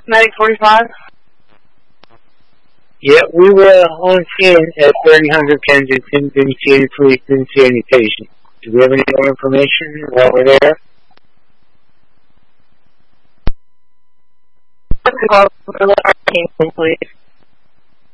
945? Yeah, we were on scene at 3000 Kensington. Didn't see any police, didn't see any patients. Do we have any more information while we're there? Call for the team, please.